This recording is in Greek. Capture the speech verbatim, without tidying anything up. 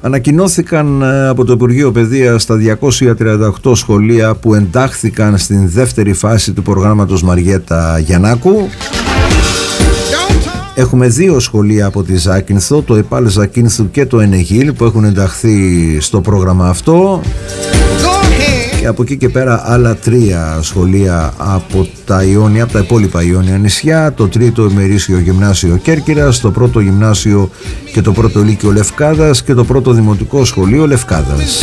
Ανακοινώθηκαν από το Υπουργείο Παιδείας τα διακόσια τριάντα οκτώ σχολεία που εντάχθηκαν στην δεύτερη φάση του προγράμματος Μαριέτα Γιαννάκου. Έχουμε δύο σχολεία από τη Ζάκυνθο, το ΕΠΑΛ Ζακύνθου και το Ενεγίλ, που έχουν ενταχθεί στο πρόγραμμα αυτό. Και από εκεί και πέρα άλλα τρία σχολεία από τα Ιόνια, από τα υπόλοιπα Ιόνια νησιά. Το τρίτο ημερήσιο γυμνάσιο Κέρκυρας, το πρώτο γυμνάσιο και το πρώτο λύκειο Λευκάδας και το πρώτο δημοτικό σχολείο Λευκάδας.